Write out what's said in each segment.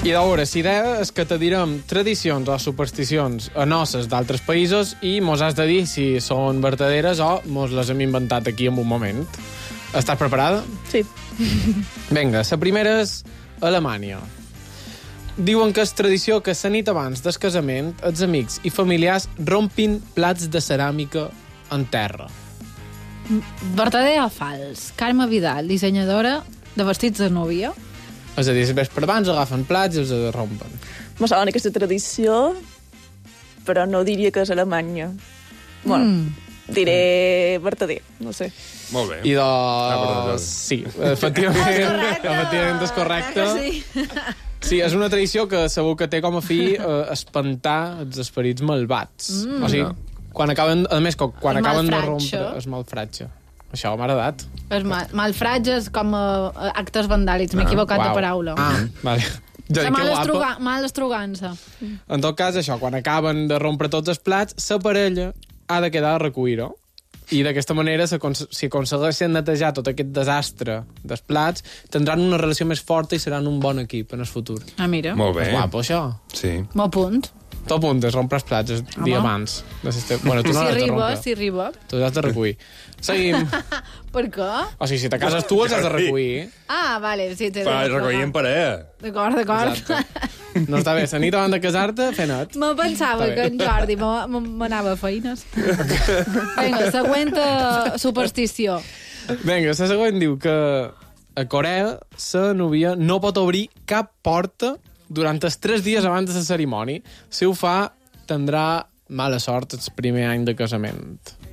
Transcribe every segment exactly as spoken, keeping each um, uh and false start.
I a veure, si és que te direm tradicions o supersticions a noces d'altres països i mos has de dir si són verdaderes o mos les hem inventat aquí en un moment. Estàs preparada? Sí. Vinga, la primera és Alemanya. Diuen que és tradició que la nit abans del casament els amics i familiars rompin plats de ceràmica en terra. Verdader o fals? Carme Vidal, dissenyadora de vestits de núvia. És a dir, si ves per abans, agafen plats i els rompen. Me sona aquesta tradició, però no diria que és Alemanya. Bueno, mm. diré verdader, no sé. Molt bé. I de... Ah, sí, efectivament, efectivament és correcte. Sí. Sí, és una tradició que segur que té com a fi eh, espantar els esperits malvats. Mm. O sigui, quan acaben, a més, quan El acaben de malfratge. rompre... És malfratge. Això m'ha agradat. És mal, malfratges com a actes vandàlics. M'he equivocat Uau. de paraula. Ah, vale. Ja dic, mal, que estruga, guapa. mal estrugança. En tot cas, això, quan acaben de rompre tots els plats, la parella ha de quedar a recuir-ho. I d'aquesta manera, si aconsegueixen netejar tot aquest desastre dels plats, tindran una relació més forta i seran un bon equip en el futur. Ah, mira. Molt bé. És guapo, això. Sí. Molt punt. Tu apuntes, rompre els plats, els Home. diamants. Bueno, tu no si l'has de arriba, rompre. si arriba. Tu has de recollir. Seguim. Per què? O sigui, si te cases tu, els has de recollir. Ah, vale. Sí, t'he de Fa recordar. recollir en parella. D'acord, d'acord. Exacte. No està bé, la nit abans de casar-te, fer net. Me pensava Està bé. que en Jordi me- me- m'anava a feines. Vinga, següent eh, superstició. Vinga, la següent diu que a Corea la núvia no pot obrir cap porta durant els tres dies abans de la cerimònia. Si ho fa, tindrà mala sort el primer any de casament.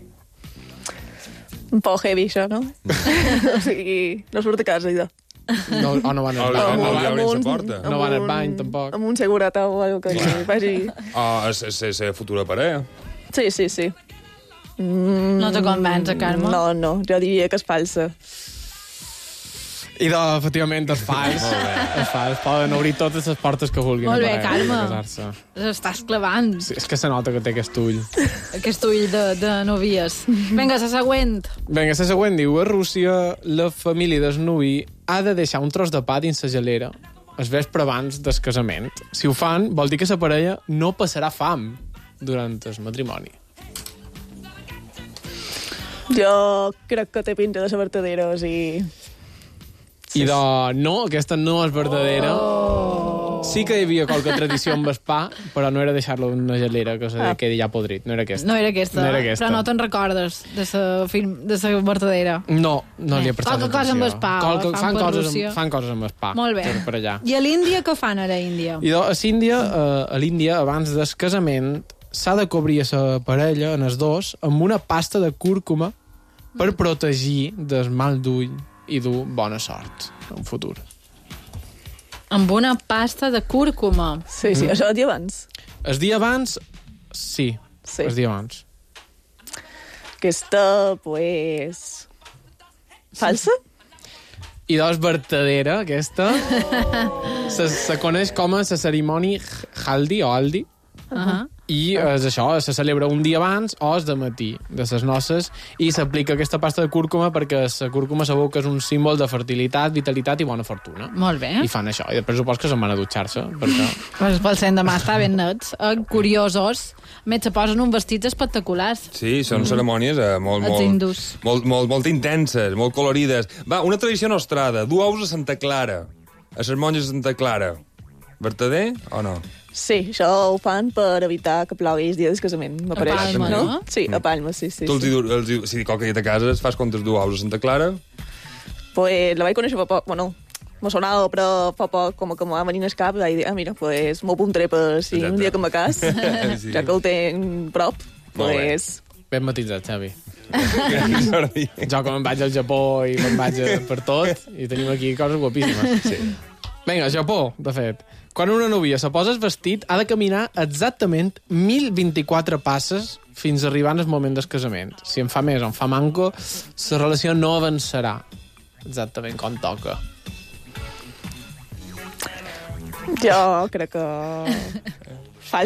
Un poc heavy, això, no? O sigui, no surt de casa, idò. No, o no van al O li- bany, o no, li van, obrin la porta. no van al bany, tampoc. Amb un seguretat o alguna cosa que faci... O és la futura parella. Sí, sí, sí. No te convenç, Carme? No, no, jo diria que és falsa. I de, efectivament, és fals. És fals. Poden obrir totes les portes que vulguin. Molt bé, a Corea, Carme. per casar-se. Estàs clavant Sí, és que se nota que té aquest ull. aquest ull de, de novies. Vinga, la següent. Vinga, la següent diu, a Rússia la família del nuvi ha de deixar un tros de pa dins la gelera el vespre abans del casament. Si ho fan, vol dir que la parella no passarà fam durant el matrimoni. Jo crec que té pinta de ser vertadera, o sigui... I de, no, aquesta no és verdadera. Oh. Sí que hi havia qualque tradició amb el pa, però no era deixar-lo en una gelera que se Ah. quedi ja podrit. No era aquesta. No era aquesta, No era aquesta. però no te'n recordes de la film, de la vertadera. No, no li he prestat Qualque cosa amb el pa, Qualque, fan fan, per coses Rússia. amb, fan coses amb el pa. Molt bé. Per, per allà. I a l'Índia què fan ara, a Índia? I a l'Índia, eh, a l'Índia, abans del casament, s'ha de cobrir a la parella, en els dos, amb una pasta de cúrcuma per protegir del mal d'ull i dur bona sort en futur. Amb una pasta de cúrcuma. Sí, sí, això el dia abans. El dia abans, sí. Sí. El dia abans. Aquesta, pues... Falsa? I doncs vertadera, aquesta. Se, se coneix com a la cerimònia Haldi o Aldi. Uh -huh. I és això, se celebra un dia abans o és de matí de les noces i s'aplica aquesta pasta de cúrcuma perquè la cúrcuma sabeu que és un símbol de fertilitat, vitalitat i bona fortuna. Molt bé. I fan això. I després supos que se'n van a dutxar-se. Perquè... Pues pel cent demà està ben nets, eh, curiosos. A més, se posen uns vestits espectaculars. Sí, són cerimònies eh, molt, Els molt, hindús. molt, molt, molt intenses, molt colorides. Va, una tradició nostrada, dur ous a Santa Clara, a les monges de Santa Clara. Vertader o no? Sí, això ho fan per evitar que plogui el dia del casament, m'apareix. Palma, no? Sí, a Palma, sí, sí. tu els, sí. hi, dur- els hi, si qualque dia te cases, fas comptes dur ous a Santa Clara? Pues la vaig conèixer fa poc, bueno, m'ho sonava, però fa poc, com que m'ho va venir al cap, vaig dir, ah, mira, pues m'ho apuntaré per si Exacte. un dia que me cas, Sí. ja que ho tenc prop, Molt bé. pues... Ben matitzat, Xavi. Gràcies, Jordi. Jo que me'n vaig al Japó i me'n vaig a- per tot i tenim aquí coses guapíssimes. Sí. Vinga, Japó, de fet. Quan una núvia se posa el vestit, ha de caminar exactament mil vint-i-quatre passes fins a arribar al moment del casament. Si en fa més o en fa manco, la relació no avançarà exactament com toca. Jo crec que... Falsa.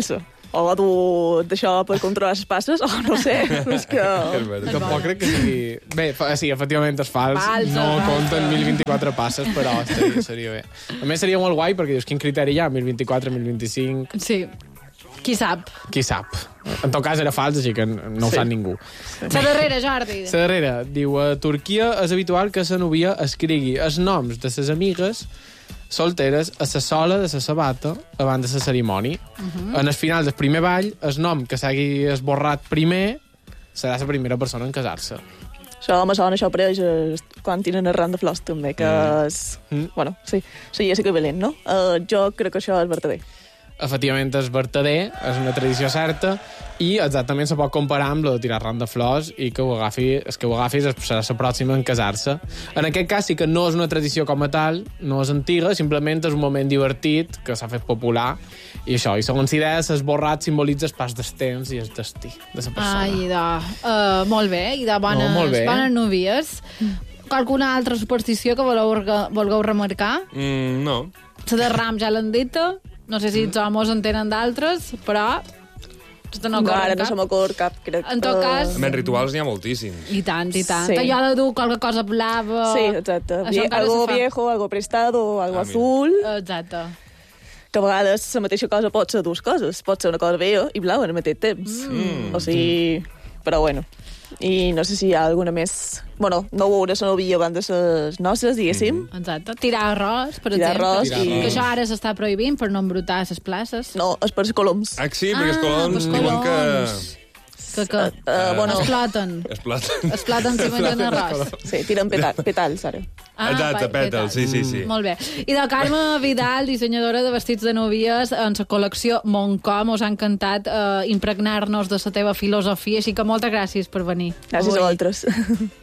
o du d'això per controlar les passes, o no sé, és que... És veritat. Tampoc crec que sigui... Bé, fa- sí, efectivament és fals. Fals, no fals. compten mil vint-i-quatre passes, però seria, seria bé. A més, seria molt guai, perquè dius, quin criteri hi ha? mil vint-i-quatre, mil vint-i-cinc... Sí. Qui sap? Qui sap? En tot cas era fals, així que no ho Sí. sap ningú. La darrera, Jordi. La darrera, diu, a Turquia és habitual que la novia escrigui els noms de ses amigues solteres a la sola de la sabata abans de la cerimònia. Uh -huh. En el final del primer ball, el nom que s'hagi esborrat primer serà la primera persona en casar-se. Això me sona, això apareix eh, quan tiren el ram de flors, també, que Mm. és... Mm. Bueno, sí, seria sí que valent, no? Uh, jo crec que això és verdader. Efectivament és vertader, és una tradició certa, i exactament se pot comparar amb la de tirar ram de flors i que ho agafi, és que ho agafis serà la pròxima en casar-se. En aquest cas sí que no és una tradició com a tal, no és antiga, simplement és un moment divertit que s'ha fet popular, i això, i segons idees, l'esborrat simbolitza el pas del temps i el destí de la persona. Ai, de... Uh, molt bé, i de bones, No, molt bé. bones novies. Alguna altra superstició que voleu, orga- vulgueu remarcar? Mm, no. La de ram ja l'han dita. No sé si els homes en tenen d'altres, però... Se No, no, ara no se m'acord cap, crec. En tot cas- A més, rituals n'hi ha moltíssims. I tant, i tant. Sí. Sí. Que jo de dur qualque cosa blava... Sí, exacte. Això Vie encara algo se fa. viejo, algo prestado, algo Ah, mira. azul, Exacte. que a vegades la mateixa cosa pot ser dues coses. Pot ser una cosa vella i blau al mateix temps. Mm. O sigui... Però bueno. I no sé si hi ha alguna més... Bueno, no veure la novia abans de les noces, diguéssim. Exacte. Tirar arròs, per Tirar exemple. arròs Tirar i... arròs. Que això ara s'està prohibint per no embrutar les places. No, és per els coloms. Ah, sí, perquè els Ah, colons pels diuen que... colons. Que, que Uh, bueno, exploten. Exploten. Exploten si mengen arròs. sí, tiren peta petalls, ara. Ah, Exacte, pe- pètals, sí, sí, sí. Molt bé. I de Carme Vidal, dissenyadora de vestits de novies, en la col·lecció Montcom, us ha encantat eh, impregnar-nos de la teva filosofia, així que moltes gràcies per venir. Gràcies avui. a vosaltres.